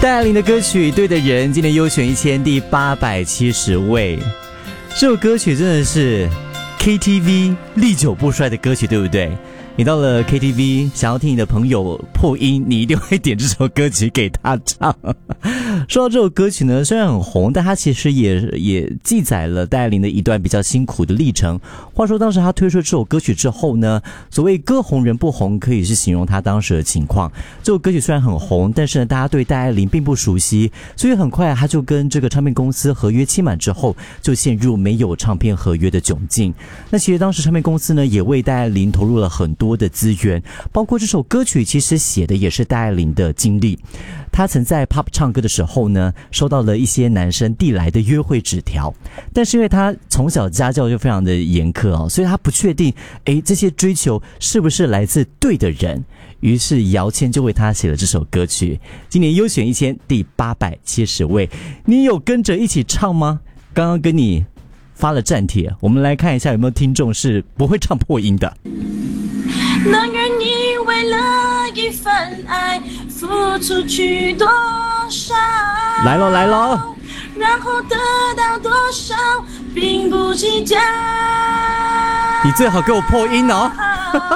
戴爱玲的歌曲《对的人》今天优选1000第870位。这首歌曲真的是 KTV 历久不衰的歌曲，对不对？你到了 KTV 想要听你的朋友破音，你一定会点这首歌曲给他唱。说到这首歌曲呢，虽然很红，但它其实也记载了戴爱玲的一段比较辛苦的历程。话说当时她推出这首歌曲之后呢，所谓歌红人不红，可以是形容她当时的情况。这首歌曲虽然很红，但是呢，大家对戴爱玲并不熟悉，所以很快她就跟这个唱片公司合约期满之后，就陷入没有唱片合约的窘境。那其实当时唱片公司呢，也为戴爱玲投入了很多的资源，包括这首歌曲其实写的也是戴爱玲的经历。她曾在 pub 唱歌的时候呢，收到了一些男生递来的约会纸条，但是因为她从小家教就非常的严苛哦，所以她不确定这些追求是不是来自对的人，于是姚谦就为她写了这首歌曲。今年优选1000第870位，你有跟着一起唱吗？刚刚跟你发了站帖，我们来看一下有没有听众是不会唱破音的。 能愿你为了一份爱付出去多少， 来咯来咯， 然后得到多少并不计较， 你最好给我破音哦。